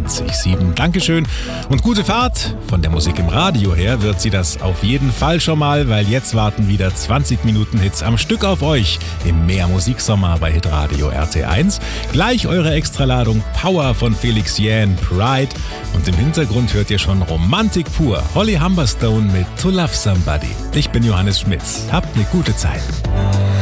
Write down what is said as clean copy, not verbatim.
24/7. Dankeschön und gute Fahrt. Von der Musik im Radio her wird sie das auf jeden Fall schon mal, weil jetzt warten wieder 20 Minuten Hits am Stück auf euch im Mehr-Musiksommer bei Hitradio RT1. Gleich eure Extraladung Power von Felix Jähn, Pride. Und im Hintergrund hört ihr schon Romantik pur. Holly Humberstone mit To Love Somebody. Ich bin Johannes Schmitz. Habt eine gute Zeit.